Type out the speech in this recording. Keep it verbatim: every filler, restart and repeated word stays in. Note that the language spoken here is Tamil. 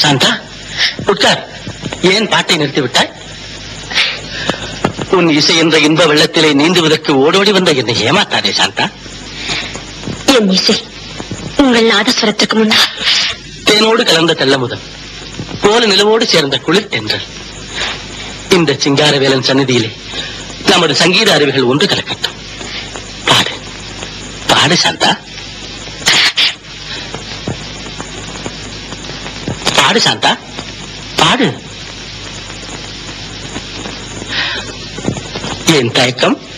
சாந்தா, உட்கார். ஏன் பாட்டை நிறுத்திவிட்டாய்? உன் இசை என்ற இன்ப வெள்ளத்திலே நீந்துவதற்கு ஓடோடி வந்த என்னை ஏமாத்தாதே சாந்தா. என் இசை உங்கள் நாதஸ்வரத்துக்கு முன்னால் தேனோடு கலந்த தெள்ளமுதல் போல நிலவோடு சேர்ந்த குளிர் தென்றல். இந்த சிங்காரவேலன் சந்நிதியிலே நமது சங்கீத அறிவுகள் ஒன்று கலக்கட்டும். பாடு பாடு சாந்தா, பாடு சாந்தா, பாடு. ஏன் தயக்கம்?